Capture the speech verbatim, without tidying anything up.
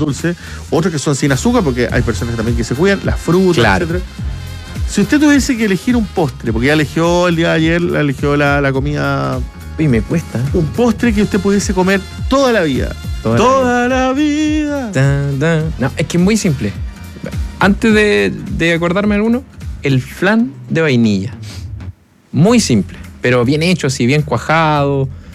dulces, otros que son sin azúcar, porque hay personas también que se cuidan, las frutas, claro. etcétera. Si usted tuviese que elegir un postre, porque ya eligió el día de ayer, eligió la, la comida... Uy, me cuesta. Un postre que usted pudiese comer toda la vida. Toda, toda la vida. La vida. Da, da. No, es que es muy simple. Antes de, de acordarme alguno, el flan de vainilla. Muy simple, pero bien hecho, así bien cuajado.